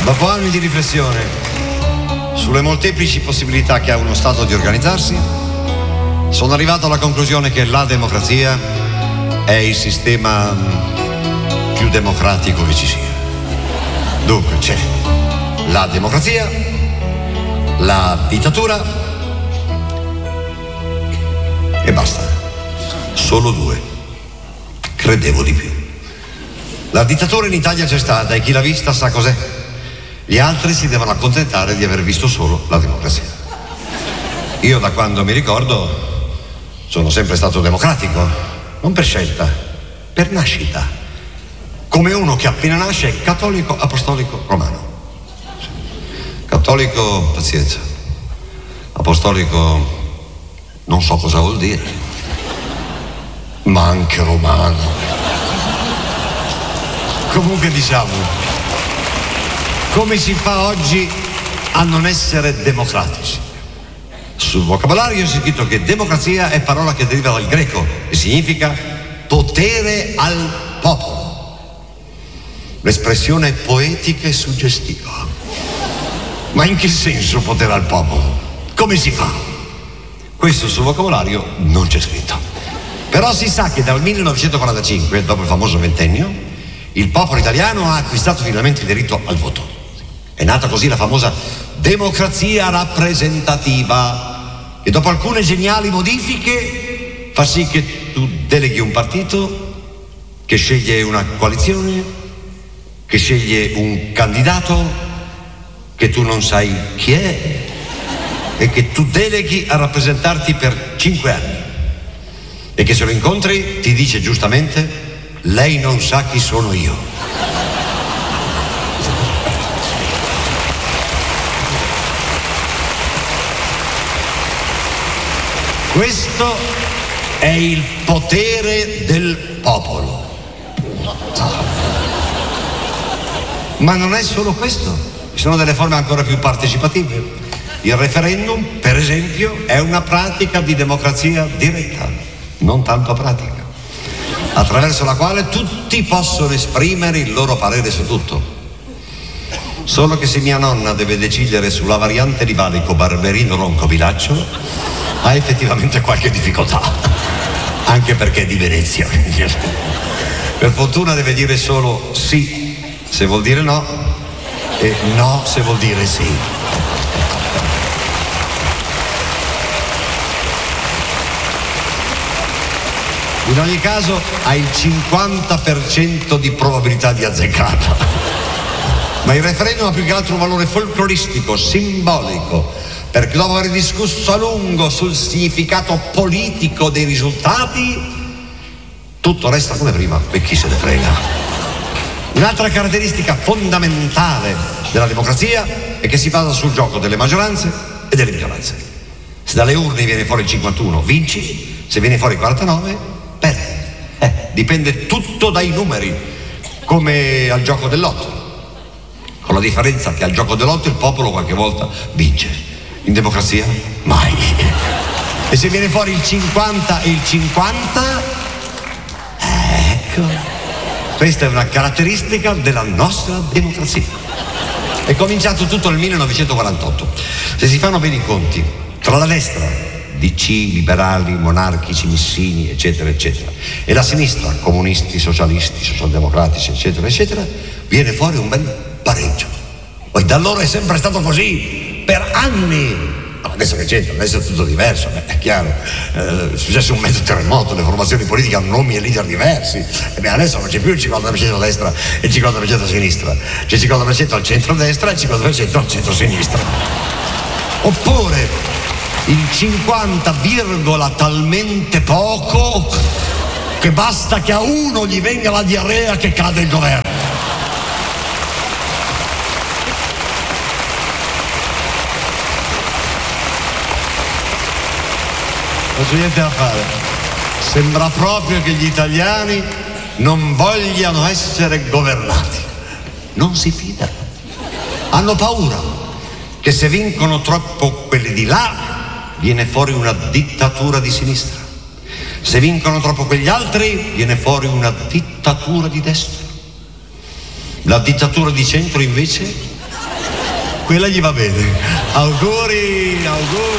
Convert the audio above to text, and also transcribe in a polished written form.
Dopo anni di riflessione sulle molteplici possibilità che ha uno Stato di organizzarsi, sono arrivato alla conclusione che la democrazia è il sistema più democratico che ci sia. Dunque c'è la democrazia, la dittatura e basta. Solo due. Credevo di più. La dittatura in Italia c'è stata e chi l'ha vista sa cos'è. Gli altri si devono accontentare di aver visto solo la democrazia. Io da quando mi ricordo sono sempre stato democratico, non per scelta, per nascita. Come uno che appena nasce è cattolico apostolico romano. Cattolico, pazienza. Apostolico, non so cosa vuol dire, ma anche romano. Comunque diciamo, come si fa oggi a non essere democratici? Sul vocabolario ho scritto che democrazia è parola che deriva dal greco e significa potere al popolo. L'espressione è poetica e suggestiva. Ma in che senso potere al popolo? Come si fa? Questo sul vocabolario non c'è scritto. Però si sa che dal 1945, dopo il famoso ventennio, il popolo italiano ha acquistato finalmente il diritto al voto. È nata così la famosa democrazia rappresentativa, che dopo alcune geniali modifiche fa sì che tu deleghi un partito che sceglie una coalizione, che sceglie un candidato che tu non sai chi è e che tu deleghi a rappresentarti per 5 anni e che se lo incontri ti dice giustamente: lei non sa chi sono io. Questo è il potere del popolo. Ma non è solo questo, ci sono delle forme ancora più partecipative. Il referendum, per esempio, è una pratica di democrazia diretta, non tanto pratica, attraverso la quale tutti possono esprimere il loro parere su tutto. Solo che se mia nonna deve decidere sulla variante di valico Barberino-Roncobilaccio, ha effettivamente qualche difficoltà, anche perché è di Venezia. Per fortuna deve dire solo sì se vuol dire no e no se vuol dire sì. In ogni caso ha il 50% di probabilità di azzeccata. Ma il referendum ha più che altro un valore folcloristico, simbolico, perché dopo aver discusso a lungo sul significato politico dei risultati, tutto resta come prima e chi se ne frega. Un'altra caratteristica fondamentale della democrazia è che si basa sul gioco delle maggioranze e delle minoranze. Se dalle urne viene fuori il 51, vinci; se viene fuori il 49, perdi. Dipende tutto dai numeri, come al gioco dell'otto, con la differenza che al gioco dell'otto il popolo qualche volta vince. In democrazia mai. E se viene fuori il 50 e il 50, ecco, questa è una caratteristica della nostra democrazia. È cominciato tutto nel 1948. Se si fanno bene i conti tra la destra, DC, liberali, monarchici, missini, eccetera, eccetera, e la sinistra, comunisti, socialisti, socialdemocratici, eccetera, eccetera, viene fuori un bel pareggio. Poi da allora è sempre stato così, per anni. Adesso che c'entra? Adesso è tutto diverso, è chiaro. È successo un mezzo terremoto, le formazioni politiche hanno nomi e leader diversi. Adesso non c'è più il 50% a destra e il 50% a sinistra, c'è il 50% al centro-destra e il 50% al centro-sinistra. Oppure il 50, talmente poco che basta che a uno gli venga la diarrea che cade il governo. Non c'è niente da fare. Sembra proprio che gli italiani non vogliano essere governati. Non si fidano. Hanno paura che se vincono troppo quelli di là viene fuori una dittatura di sinistra. Se vincono troppo quegli altri viene fuori una dittatura di destra. La dittatura di centro invece quella gli va bene. Auguri, auguri.